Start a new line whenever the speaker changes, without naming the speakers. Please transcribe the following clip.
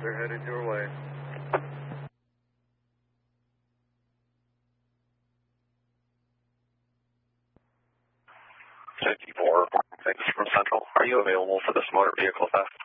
They're headed your way.
54, thanks from Central. Are you available for this motor vehicle theft?